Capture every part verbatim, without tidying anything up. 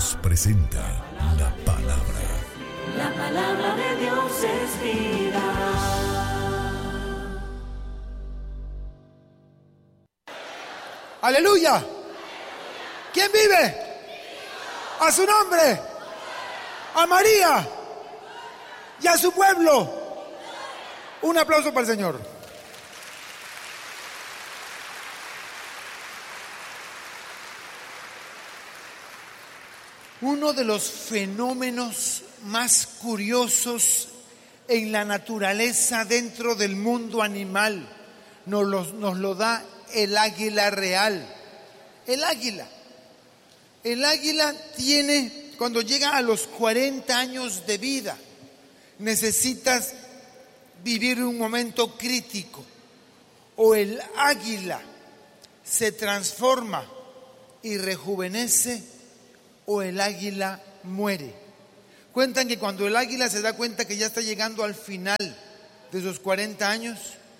Dios presenta la palabra. La palabra de Dios es vida. ¡Aleluya! ¿Quién vive? A su nombre. A María y a su pueblo. Un aplauso para el Señor. Uno de los fenómenos más curiosos en la naturaleza dentro del mundo animal nos lo, nos lo da el águila real. El águila. El águila tiene, cuando llega a los cuarenta años de vida, necesitas vivir un momento crítico. O el águila se transforma y rejuvenece, o el águila muere. Cuentan que cuando el águila se da cuenta que ya está llegando al final de sus cuarenta años,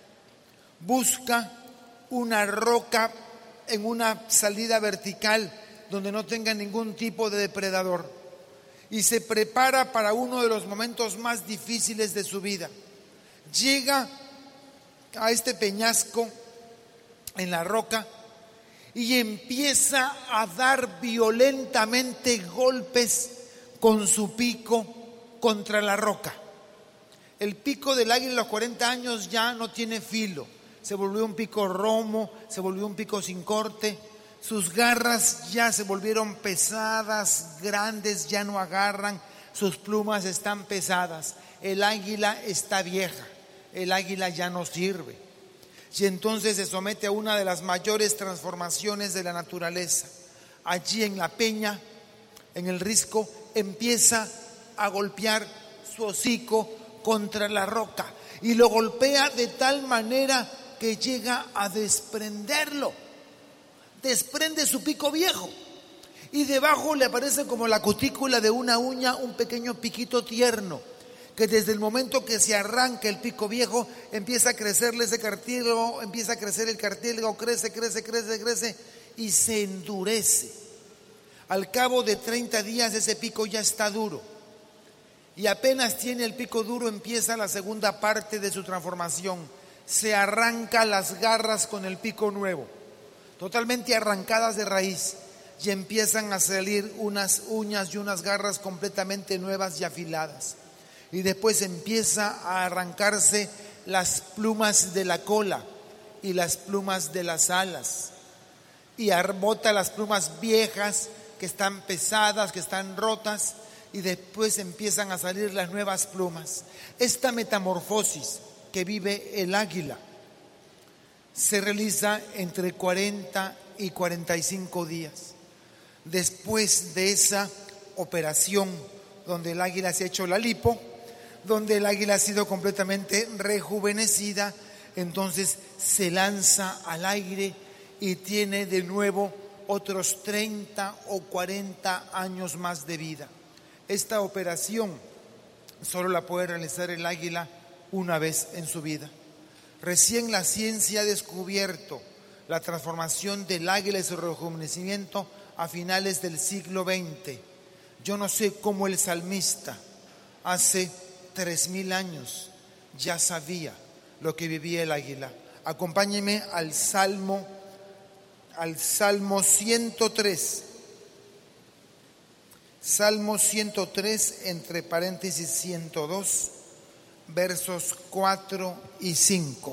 busca una roca en una salida vertical donde no tenga ningún tipo de depredador y se prepara para uno de los momentos más difíciles de su vida. Llega a este peñasco en la roca y empieza a dar violentamente golpes con su pico contra la roca. El pico del águila a los cuarenta años ya no tiene filo, se volvió un pico romo, se volvió un pico sin corte. Sus garras ya se volvieron pesadas, grandes, ya no agarran, sus plumas están pesadas. El águila está vieja, el águila ya no sirve. Y entonces se somete a una de las mayores transformaciones de la naturaleza. Allí en la peña, en el risco, empieza a golpear su hocico contra la roca y lo golpea de tal manera que llega a desprenderlo. Desprende su pico viejo y debajo le aparece como la cutícula de una uña un pequeño piquito tierno, que desde el momento que se arranca el pico viejo empieza a crecerle ese cartílago, empieza a crecer el cartílago, crece, crece, crece, crece y se endurece. Al cabo de treinta días ese pico ya está duro y apenas tiene el pico duro empieza la segunda parte de su transformación. Se arranca las garras con el pico nuevo, totalmente arrancadas de raíz, y empiezan a salir unas uñas y unas garras completamente nuevas y afiladas. Y después empieza a arrancarse las plumas de la cola y las plumas de las alas. Y bota las plumas viejas que están pesadas, que están rotas, y después empiezan a salir las nuevas plumas. Esta metamorfosis que vive el águila se realiza entre cuarenta y cuarenta y cinco días. Después de esa operación donde el águila se ha hecho la lipo, donde el águila ha sido completamente rejuvenecida, entonces se lanza al aire y tiene de nuevo otros treinta o cuarenta años más de vida. Esta operación solo la puede realizar el águila una vez en su vida. Recién la ciencia ha descubierto la transformación del águila y su rejuvenecimiento a finales del siglo veinte. Yo no sé cómo el salmista hace tres mil años ya sabía lo que vivía el águila. Acompáñeme al Salmo, al Salmo ciento tres. Salmo ciento tres, entre paréntesis ciento dos, versos cuatro y cinco.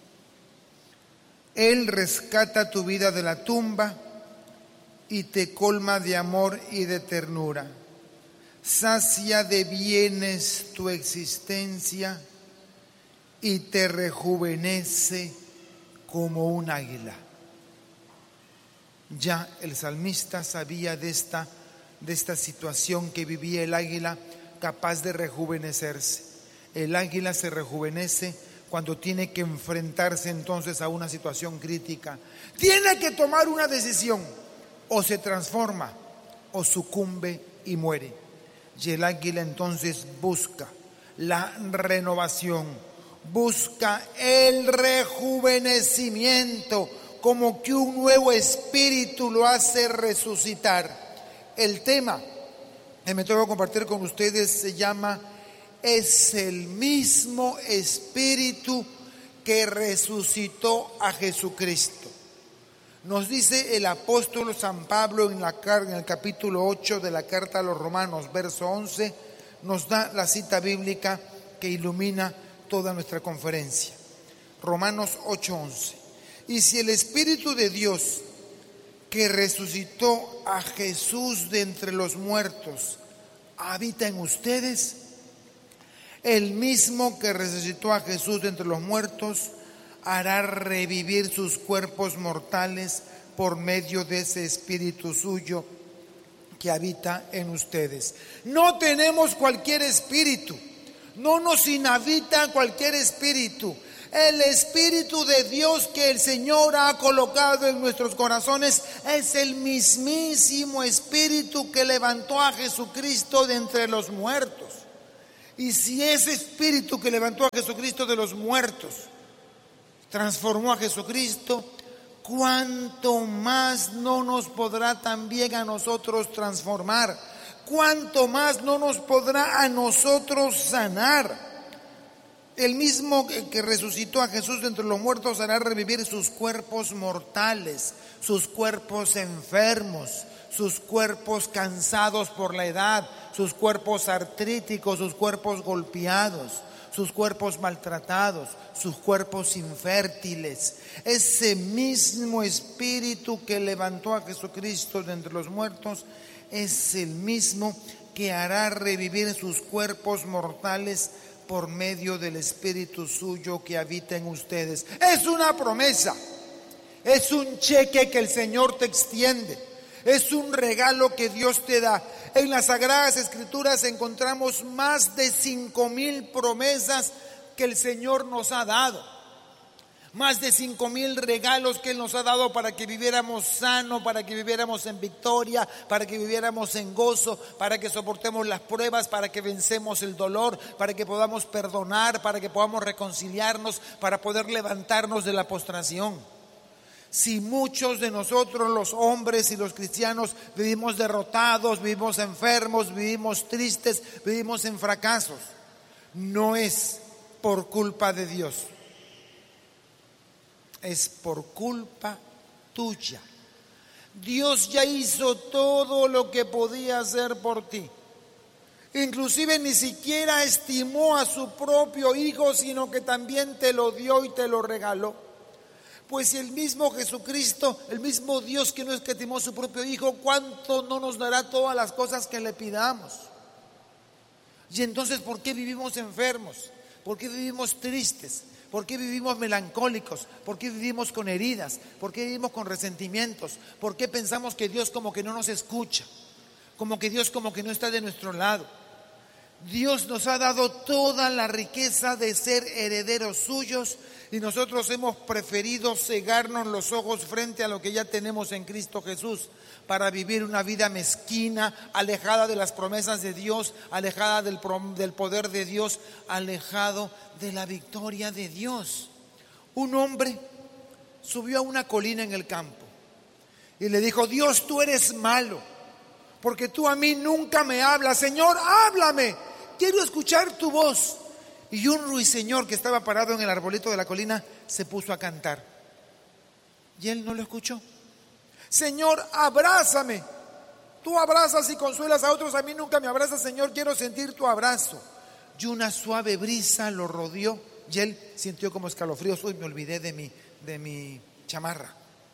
Él rescata tu vida de la tumba y te colma de amor y de ternura. Sacia de bienes tu existencia y te rejuvenece como un águila. Ya el salmista sabía de esta, de esta situación que vivía el águila, capaz de rejuvenecerse. El águila se rejuvenece cuando tiene que enfrentarse entonces a una situación crítica. Tiene que tomar una decisión: o se transforma o sucumbe y muere. Y el águila entonces busca la renovación, busca el rejuvenecimiento, como que un nuevo espíritu lo hace resucitar. El tema que me tengo que compartir con ustedes se llama Es el mismo Espíritu que resucitó a Jesucristo. Nos dice el apóstol San Pablo en, la, en el capítulo ocho de la carta a los Romanos, verso once, nos da la cita bíblica que ilumina toda nuestra conferencia. Romanos ocho once. Y si el Espíritu de Dios que resucitó a Jesús de entre los muertos habita en ustedes, el mismo que resucitó a Jesús de entre los muertos hará revivir sus cuerpos mortales por medio de ese Espíritu suyo que habita en ustedes. No tenemos cualquier espíritu, no nos inhabita cualquier espíritu. El Espíritu de Dios que el Señor ha colocado en nuestros corazones es el mismísimo Espíritu que levantó a Jesucristo de entre los muertos. Y si ese Espíritu que levantó a Jesucristo de los muertos transformó a Jesucristo, ¿cuánto más no nos podrá también a nosotros transformar? ¿Cuánto más no nos podrá a nosotros sanar? El mismo que resucitó a Jesús de entre los muertos hará revivir sus cuerpos mortales, sus cuerpos enfermos, sus cuerpos cansados por la edad, sus cuerpos artríticos, sus cuerpos golpeados, sus cuerpos maltratados, sus cuerpos infértiles. Ese mismo Espíritu que levantó a Jesucristo de entre los muertos es el mismo que hará revivir sus cuerpos mortales por medio del Espíritu suyo que habita en ustedes. Es una promesa, es un cheque que el Señor te extiende, es un regalo que Dios te da. En las Sagradas Escrituras encontramos más de cinco mil promesas que el Señor nos ha dado. Más de cinco mil regalos que Él nos ha dado para que viviéramos sano, para que viviéramos en victoria, para que viviéramos en gozo, para que soportemos las pruebas, para que vencemos el dolor, para que podamos perdonar, para que podamos reconciliarnos, para poder levantarnos de la postración. Si muchos de nosotros, los hombres y los cristianos, vivimos derrotados, vivimos enfermos, vivimos tristes, vivimos en fracasos, no es por culpa de Dios. Es por culpa tuya. Dios ya hizo todo lo que podía hacer por ti. Inclusive ni siquiera estimó a su propio Hijo, sino que también te lo dio y te lo regaló. Pues si el mismo Jesucristo, el mismo Dios que no escatimó a su propio Hijo, ¿cuánto no nos dará todas las cosas que le pidamos? Y entonces, ¿por qué vivimos enfermos? ¿Por qué vivimos tristes? ¿Por qué vivimos melancólicos? ¿Por qué vivimos con heridas? ¿Por qué vivimos con resentimientos? ¿Por qué pensamos que Dios como que no nos escucha? Como que Dios como que no está de nuestro lado. Dios nos ha dado toda la riqueza de ser herederos suyos y nosotros hemos preferido cegarnos los ojos frente a lo que ya tenemos en Cristo Jesús para vivir una vida mezquina, alejada de las promesas de Dios, alejada del, del poder de Dios, alejado de la victoria de Dios. Un hombre subió a una colina en el campo y le dijo: Dios, tú eres malo, porque tú a mí nunca me hablas. Señor, háblame, quiero escuchar tu voz. Y un ruiseñor que estaba parado en el arbolito de la colina se puso a cantar y él no lo escuchó. Señor, abrázame, tú abrazas y consuelas a otros, a mí nunca me abrazas. Señor, quiero sentir tu abrazo. Y una suave brisa lo rodeó y él sintió como escalofríos. Uy, me olvidé de mi, de mi chamarra.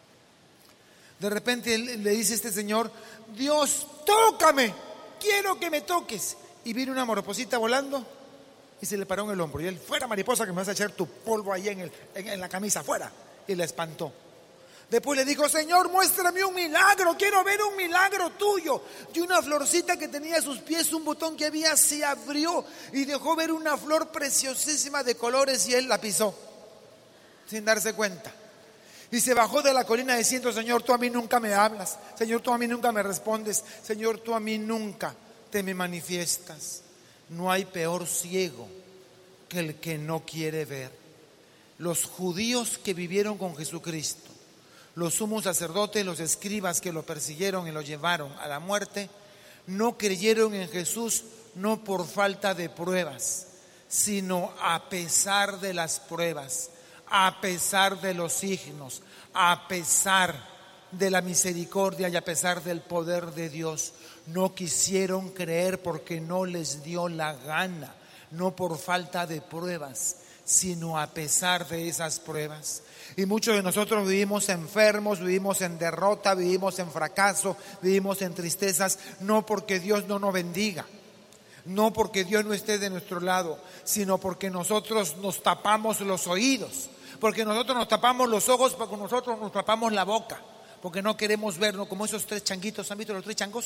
De repente él, le dice a este señor: Dios, tócame, quiero que me toques. Y vino una mariposita volando y se le paró en el hombro. Y él: fuera, mariposa, que me vas a echar tu polvo ahí en, el, en, en la camisa, fuera. Y la espantó. Después le dijo: Señor, muéstrame un milagro, quiero ver un milagro tuyo. Y una florcita que tenía a sus pies, un botón que había, se abrió y dejó ver una flor preciosísima de colores y él la pisó sin darse cuenta. Y se bajó de la colina diciendo: Señor, tú a mí nunca me hablas. Señor, tú a mí nunca me respondes. Señor, tú a mí nunca te me manifiestas. No hay peor ciego que el que no quiere ver. Los judíos que vivieron con Jesucristo, los sumos sacerdotes, los escribas que lo persiguieron y lo llevaron a la muerte, no creyeron en Jesús no por falta de pruebas, sino a pesar de las pruebas, a pesar de los signos, a pesar de la misericordia y a pesar del poder de Dios. No quisieron creer porque no les dio la gana, no por falta de pruebas, sino a pesar de esas pruebas. Y muchos de nosotros vivimos enfermos, vivimos en derrota, vivimos en fracaso, vivimos en tristezas, no porque Dios no nos bendiga, no porque Dios no esté de nuestro lado, sino porque nosotros nos tapamos los oídos, porque nosotros nos tapamos los ojos, porque nosotros nos tapamos la boca, porque no queremos vernos como esos tres changuitos. ¿Han visto los tres changos?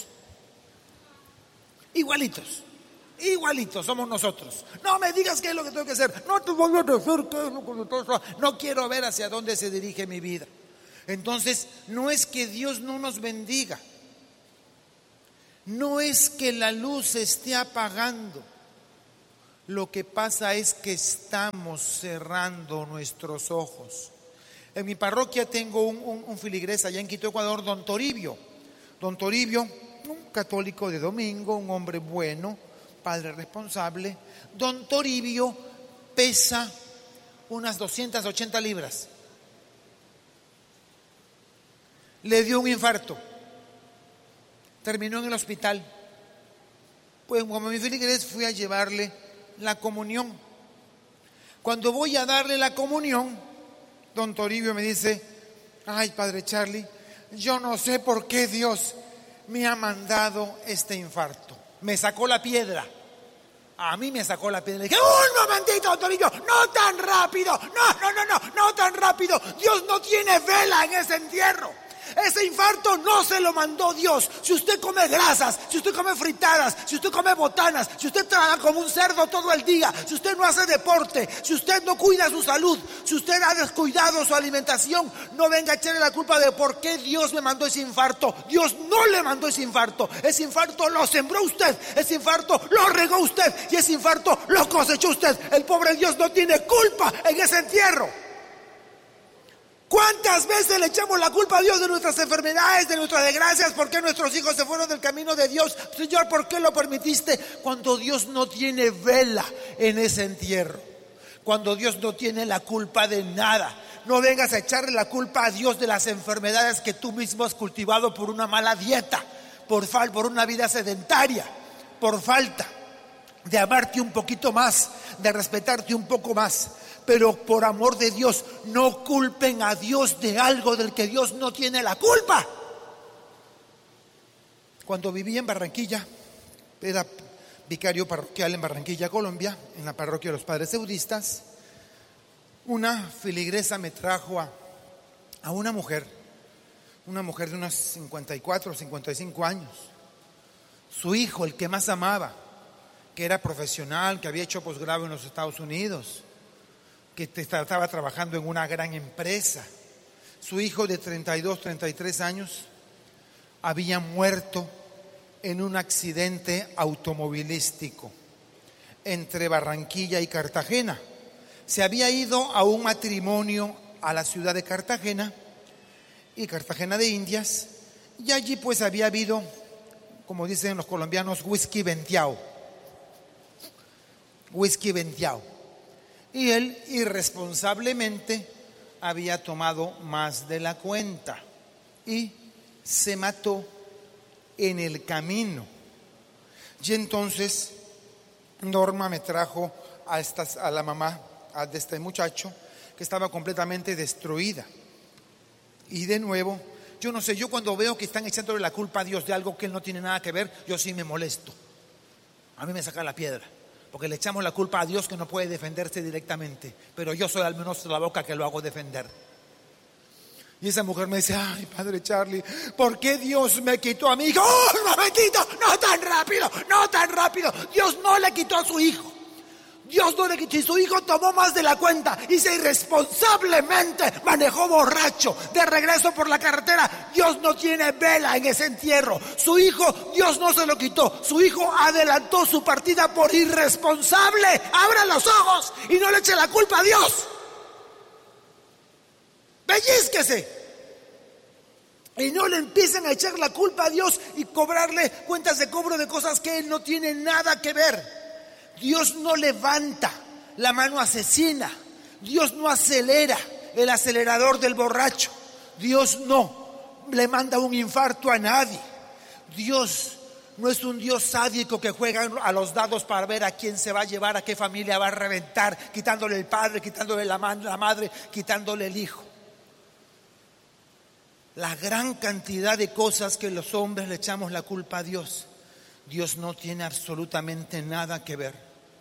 Igualitos, igualitos somos nosotros. No me digas qué es lo que tengo que hacer, no te voy a decir qué es lo que tengo que hacer. No quiero ver hacia dónde se dirige mi vida. Entonces, no es que Dios no nos bendiga, no es que la luz se esté apagando. Lo que pasa es que estamos cerrando nuestros ojos. En mi parroquia tengo un, un, un filigrés allá en Quito, Ecuador, don Toribio. Don Toribio, un católico de domingo, un hombre bueno, padre responsable. Don Toribio pesa unas doscientas ochenta libras. Le dio un infarto. Terminó en el hospital. Pues como mi filigrés fui a llevarle la comunión. Cuando voy a darle la comunión, don Toribio me dice: ay, padre Charlie, yo no sé por qué Dios me ha mandado este infarto. Me sacó la piedra. A mí me sacó la piedra. Le dije: un momentito, don Toribio, no tan rápido. No, no, no, no, no tan rápido. Dios no tiene vela en ese entierro. Ese infarto no se lo mandó Dios. Si usted come grasas, si usted come fritadas, si usted come botanas, si usted trabaja como un cerdo todo el día, si usted no hace deporte, si usted no cuida su salud, si usted ha descuidado su alimentación, no venga a echarle la culpa de por qué Dios me mandó ese infarto. Dios no le mandó ese infarto. Ese infarto lo sembró usted, ese infarto lo regó usted y ese infarto lo cosechó usted. El pobre Dios no tiene culpa en ese entierro. ¿Cuántas veces le echamos la culpa a Dios de nuestras enfermedades, de nuestras desgracias? ¿Por qué nuestros hijos se fueron del camino de Dios? Señor, ¿por qué lo permitiste? Cuando Dios no tiene vela en ese entierro, cuando Dios no tiene la culpa de nada. No vengas a echarle la culpa a Dios de las enfermedades que tú mismo has cultivado por una mala dieta, por, fal- por una vida sedentaria, por falta de amarte un poquito más, de respetarte un poco más. Pero por amor de Dios, no culpen a Dios de algo del que Dios no tiene la culpa. Cuando vivía en Barranquilla, era vicario parroquial en Barranquilla, Colombia, en la parroquia de los Padres Eudistas, una filigresa me trajo a, a una mujer, una mujer de unos cincuenta y cuatro o cincuenta y cinco años. Su hijo, el que más amaba, que era profesional, que había hecho posgrado en los Estados Unidos, que estaba trabajando en una gran empresa. Su hijo de treinta y dos, treinta y tres años había muerto en un accidente automovilístico entre Barranquilla y Cartagena. Se había ido a un matrimonio a la ciudad de Cartagena y Cartagena de Indias, y allí pues había habido, como dicen los colombianos, whisky venteado. Whisky venteado. Y él irresponsablemente había tomado más de la cuenta y se mató en el camino. Y entonces Norma me trajo a, estas, a la mamá a de este muchacho que estaba completamente destruida. Y de nuevo, yo no sé, yo cuando veo que están echándole la culpa a Dios de algo que él no tiene nada que ver, yo sí me molesto. A mí me saca la piedra. Porque le echamos la culpa a Dios que no puede defenderse directamente. Pero yo soy al menos la boca que lo hago defender. Y esa mujer me dice: ay, padre Charlie, ¿por qué Dios me quitó a mi hijo? ¡Oh, un momentito! ¡No tan rápido! ¡No tan rápido! Dios no le quitó a su hijo. Dios no le quitó. Y su hijo tomó más de la cuenta y se irresponsablemente manejó borracho de regreso por la carretera. Dios no tiene vela en ese entierro. Su hijo, Dios no se lo quitó. Su hijo adelantó su partida por irresponsable. Abra los ojos y no le eche la culpa a Dios. Pellízquese Y no le empiecen a echar la culpa a Dios y cobrarle cuentas de cobro de cosas que Él no tiene nada que ver. Dios no levanta la mano asesina. Dios no acelera el acelerador del borracho. Dios no le manda un infarto a nadie. Dios no es un Dios sádico que juega a los dados para ver a quién se va a llevar, a qué familia va a reventar, quitándole el padre, quitándole la madre, quitándole el hijo. La gran cantidad de cosas que los hombres le echamos la culpa a Dios, Dios no tiene absolutamente nada que ver.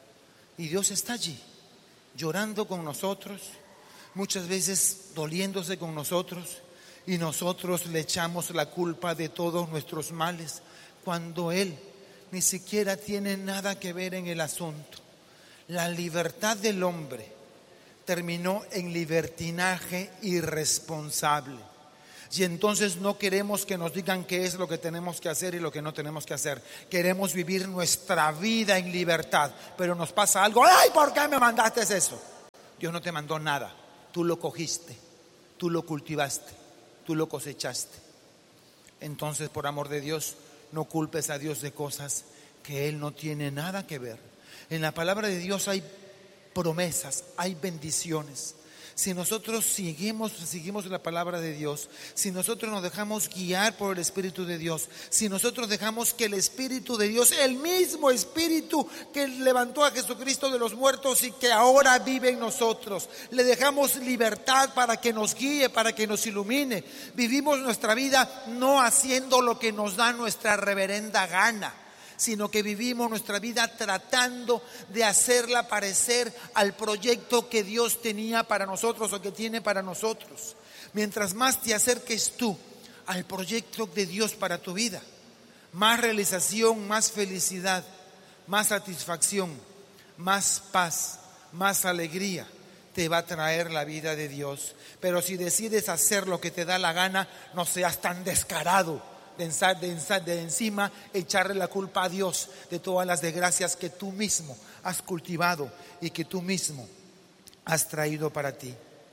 Y Dios está allí, llorando con nosotros, muchas veces doliéndose con nosotros, y nosotros le echamos la culpa de todos nuestros males, cuando Él ni siquiera tiene nada que ver en el asunto. La libertad del hombre terminó en libertinaje irresponsable. Y entonces no queremos que nos digan qué es lo que tenemos que hacer y lo que no tenemos que hacer. Queremos vivir nuestra vida en libertad, pero nos pasa algo. ¡Ay, ¿por qué me mandaste eso? Dios no te mandó nada. Tú lo cogiste, tú lo cultivaste, tú lo cosechaste. Entonces, por amor de Dios, no culpes a Dios de cosas que Él no tiene nada que ver. En la palabra de Dios hay promesas, hay bendiciones. Si nosotros seguimos, seguimos la palabra de Dios, si nosotros nos dejamos guiar por el Espíritu de Dios, si nosotros dejamos que el Espíritu de Dios, el mismo Espíritu que levantó a Jesucristo de los muertos y que ahora vive en nosotros, le dejamos libertad para que nos guíe, para que nos ilumine, vivimos nuestra vida no haciendo lo que nos da nuestra reverenda gana, sino que vivimos nuestra vida tratando de hacerla parecer al proyecto que Dios tenía para nosotros o que tiene para nosotros. Mientras más te acerques tú al proyecto de Dios para tu vida, más realización, más felicidad, más satisfacción, más paz, más alegría te va a traer la vida de Dios. Pero si decides hacer lo que te da la gana, no seas tan descarado De, de, de encima echarle la culpa a Dios de todas las desgracias que tú mismo has cultivado y que tú mismo has traído para ti.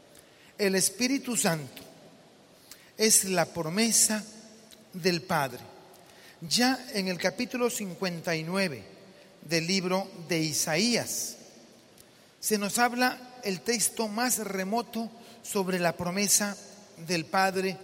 El Espíritu Santo es la promesa del Padre. Ya en el capítulo cincuenta y nueve del libro de Isaías se nos habla el texto más remoto sobre la promesa del Padre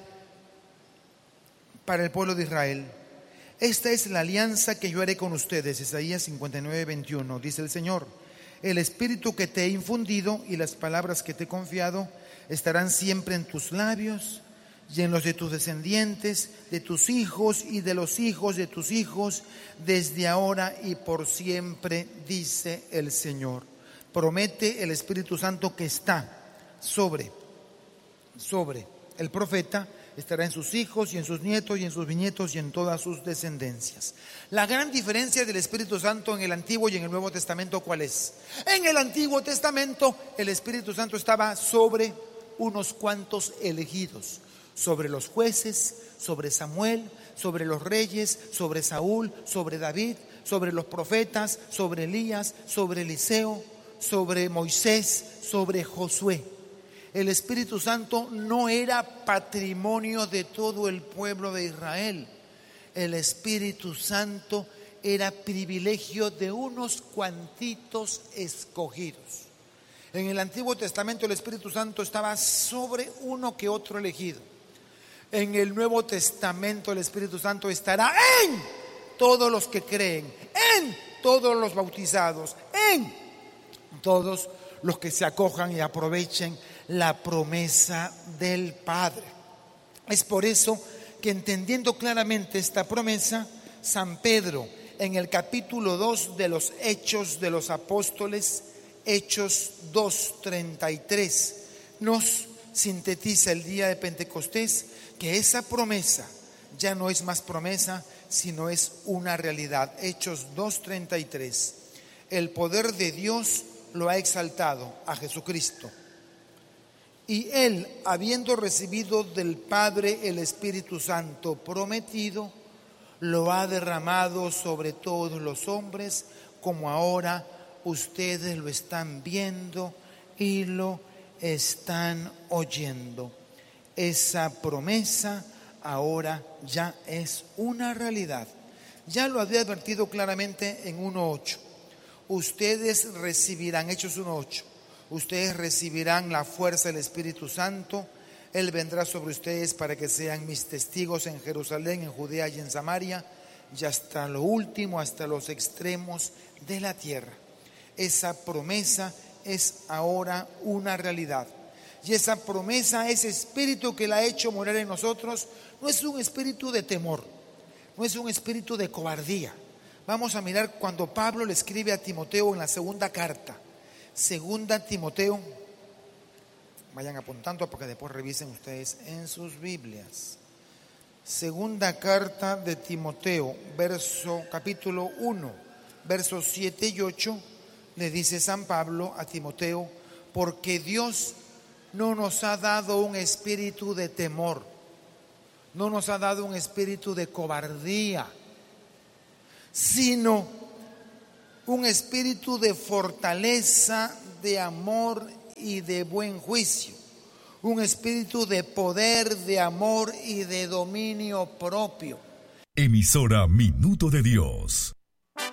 para el pueblo de Israel. Esta es la alianza que yo haré con ustedes. Isaías cincuenta y nueve, veintiuno. Dice el Señor: el espíritu que te he infundido y las palabras que te he confiado estarán siempre en tus labios y en los de tus descendientes, de tus hijos y de los hijos de tus hijos, desde ahora y por siempre, dice el Señor. Promete el Espíritu Santo que está sobre, sobre el profeta. Estará en sus hijos y en sus nietos y en sus bisnietos y en todas sus descendencias. La gran diferencia del Espíritu Santo en el Antiguo y en el Nuevo Testamento, ¿cuál es? En el Antiguo Testamento el Espíritu Santo estaba sobre unos cuantos elegidos, sobre los jueces, sobre Samuel, sobre los reyes, sobre Saúl, sobre David, sobre los profetas, sobre Elías, sobre Eliseo, sobre Moisés, sobre Josué. El Espíritu Santo no era patrimonio de todo el pueblo de Israel. El Espíritu Santo era privilegio de unos cuantitos escogidos. En el Antiguo Testamento el Espíritu Santo estaba sobre uno que otro elegido. En el Nuevo Testamento el Espíritu Santo estará en todos los que creen, en todos los bautizados, en todos los que se acojan y aprovechen la promesa del Padre. Es por eso que, entendiendo claramente esta promesa, San Pedro en el capítulo dos de los Hechos de los Apóstoles, Hechos dos treinta y tres, nos sintetiza el día de Pentecostés que esa promesa ya no es más promesa, sino es una realidad. Hechos dos treinta y tres. El poder de Dios lo ha exaltado a Jesucristo, y Él, habiendo recibido del Padre el Espíritu Santo prometido, lo ha derramado sobre todos los hombres, como ahora ustedes lo están viendo y lo están oyendo. Esa promesa ahora ya es una realidad. Ya lo había advertido claramente en uno ocho. Ustedes recibirán, Hechos uno ocho, ustedes recibirán la fuerza del Espíritu Santo. Él vendrá sobre ustedes para que sean mis testigos en Jerusalén, en Judea y en Samaria, y hasta lo último, hasta los extremos de la tierra. Esa promesa es ahora una realidad. Y esa promesa, ese espíritu que la ha hecho morar en nosotros, no es un espíritu de temor, no es un espíritu de cobardía. Vamos a mirar cuando Pablo le escribe a Timoteo en la segunda carta. Segunda Timoteo, vayan apuntando porque después revisen ustedes en sus Biblias. Segunda carta de Timoteo, verso, capítulo uno, versos siete y ocho, le dice San Pablo a Timoteo: porque Dios no nos ha dado un espíritu de temor, no nos ha dado un espíritu de cobardía, sino un espíritu de fortaleza, de amor y de buen juicio, un espíritu de poder, de amor y de dominio propio. Emisora Minuto de Dios.